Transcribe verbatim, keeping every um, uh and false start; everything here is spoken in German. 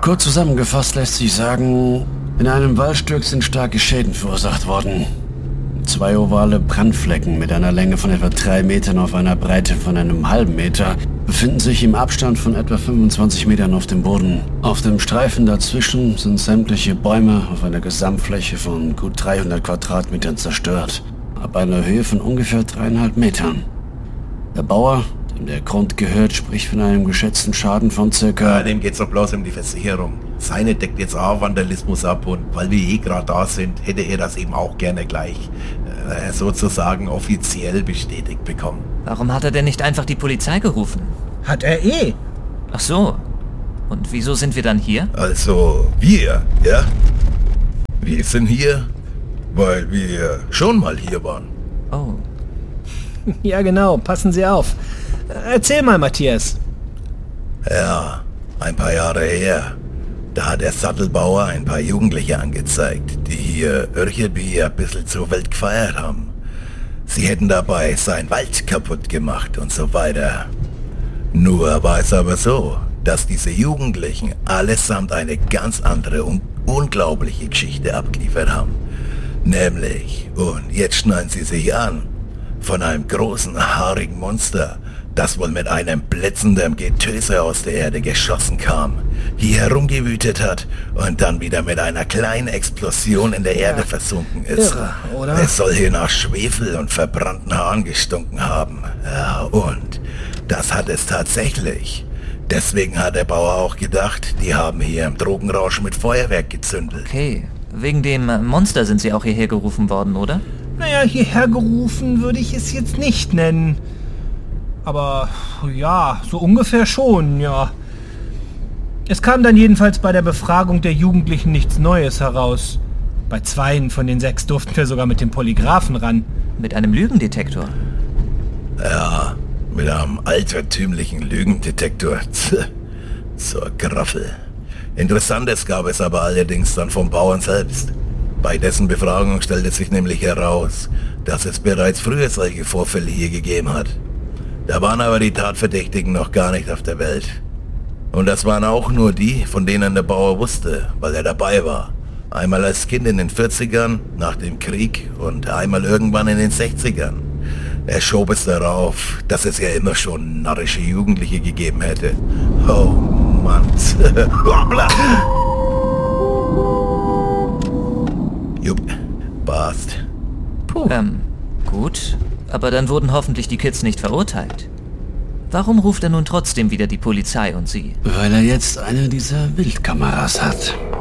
Kurz zusammengefasst lässt sich sagen, in einem Waldstück sind starke Schäden verursacht worden. Zwei ovale Brandflecken mit einer Länge von etwa drei Metern auf einer Breite von einem halben Meter befinden sich im Abstand von etwa fünfundzwanzig Metern auf dem Boden. Auf dem Streifen dazwischen sind sämtliche Bäume auf einer Gesamtfläche von gut dreihundert Quadratmetern zerstört, ab einer Höhe von ungefähr dreieinhalb Metern. Der Bauer, dem der Grund gehört, spricht von einem geschätzten Schaden von circa... Ja, dem geht's doch bloß um die Versicherung. Seine deckt jetzt auch Vandalismus ab und weil wir eh gerade da sind, hätte er das eben auch gerne gleich äh, sozusagen offiziell bestätigt bekommen. Warum hat er denn nicht einfach die Polizei gerufen? Hat er eh. Ach so. Und wieso sind wir dann hier? Also, wir, ja? Wir sind hier, weil wir schon mal hier waren. Oh. Ja genau, passen Sie auf. Erzähl mal, Matthias. Ja, ein paar Jahre her. Da hat der Sattelbauer ein paar Jugendliche angezeigt, die hier irgendwie ein bisschen zur Welt gefeiert haben. Sie hätten dabei seinen Wald kaputt gemacht und so weiter. Nur war es aber so, dass diese Jugendlichen allesamt eine ganz andere und unglaubliche Geschichte abgeliefert haben. Nämlich, und jetzt schneiden sie sich an, von einem großen, haarigen Monster, das wohl mit einem blitzenden Getöse aus der Erde geschossen kam, hier herumgewütet hat und dann wieder mit einer kleinen Explosion in der Erde ja, versunken ist. Irre, oder? Es soll hier nach Schwefel und verbrannten Haaren gestunken haben. Ja, und das hat es tatsächlich. Deswegen hat der Bauer auch gedacht, die haben hier im Drogenrausch mit Feuerwerk gezündelt. Okay, wegen dem Monster sind sie auch hierher gerufen worden, oder? Naja, hierher gerufen würde ich es jetzt nicht nennen. Aber ja, so ungefähr schon, ja. Es kam dann jedenfalls bei der Befragung der Jugendlichen nichts Neues heraus. Bei zweien von den sechs durften wir sogar mit dem Polygraphen ran. Mit einem Lügendetektor? Ja, mit einem altertümlichen Lügendetektor. Zur Graffel. Interessantes gab es aber allerdings dann vom Bauern selbst. Bei dessen Befragung stellte sich nämlich heraus, dass es bereits früher solche Vorfälle hier gegeben hat. Da waren aber die Tatverdächtigen noch gar nicht auf der Welt. Und das waren auch nur die, von denen der Bauer wusste, weil er dabei war. Einmal als Kind in den vierzigern, nach dem Krieg und einmal irgendwann in den sechzigern. Er schob es darauf, dass es ja immer schon narrische Jugendliche gegeben hätte. Oh Mann. Jupp, passt. Puh. Ähm, gut. Aber dann wurden hoffentlich die Kids nicht verurteilt. Warum ruft er nun trotzdem wieder die Polizei und sie? Weil er jetzt eine dieser Wildkameras hat.